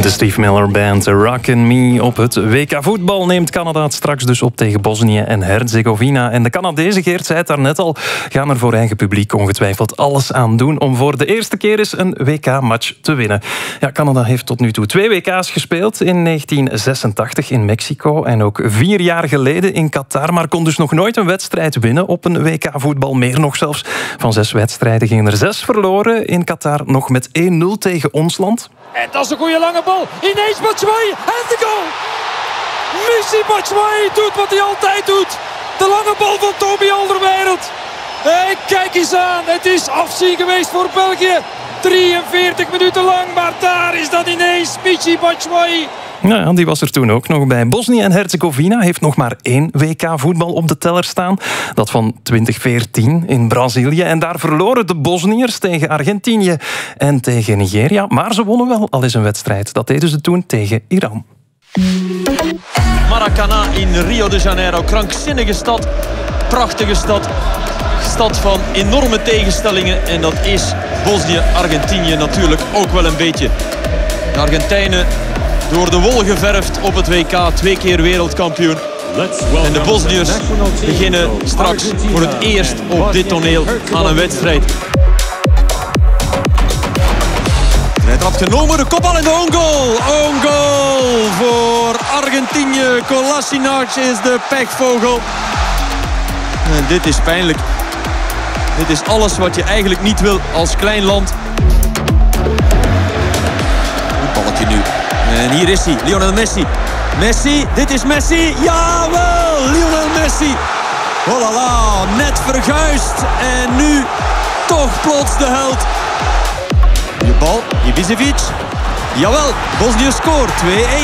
De Steve Miller Band, Rockin' Me. Op het WK voetbal neemt Canada het straks dus op tegen Bosnië en Herzegovina. En de Canadezen, Geert zei het daarnet al, gaan er voor eigen publiek ongetwijfeld alles aan doen om voor de eerste keer eens een WK-match te winnen. Ja, Canada heeft tot nu toe 2 WK's gespeeld. In 1986 in Mexico en ook 4 jaar geleden in Qatar. Maar kon dus nog nooit een wedstrijd winnen op een WK-voetbal. Meer nog zelfs. Van 6 wedstrijden gingen er 6 verloren. In Qatar nog met 1-0 tegen ons land. En dat is een goede lange bal. Ineens Batshuayi en de goal. Michy Batshuayi doet wat hij altijd doet. De lange bal van Toby Alderweireld. Hey, kijk eens aan. Het is afzien geweest voor België. 43 minuten lang. Maar daar is dat ineens Michy Batshuayi. Ja, die was er toen ook nog bij. Bosnië en Herzegovina heeft nog maar 1 WK-voetbal op de teller staan. Dat van 2014 in Brazilië. En daar verloren de Bosniërs tegen Argentinië en tegen Nigeria. Maar ze wonnen wel al eens een wedstrijd. Dat deden ze toen tegen Iran. Maracanã in Rio de Janeiro. Krankzinnige stad. Prachtige stad. Stad van enorme tegenstellingen. En dat is Bosnië-Argentinië natuurlijk ook wel een beetje. De Argentijnen door de wol geverfd op het WK, 2 keer wereldkampioen. En de Bosniërs beginnen straks voor het eerst op dit toneel aan een wedstrijd. Hij trapt genomen, de kopbal in de own goal. Own goal voor Argentinië. Kolasinac is de pechvogel. En dit is pijnlijk. Dit is alles wat je eigenlijk niet wil als klein land. Een balletje nu. En hier is hij, Lionel Messi. Messi, dit is Messi. Jawel, Lionel Messi. Oh la la, net verguisd. En nu toch plots de held. Je bal, Ibisevic. Jawel, Bosnië scoort 2-1.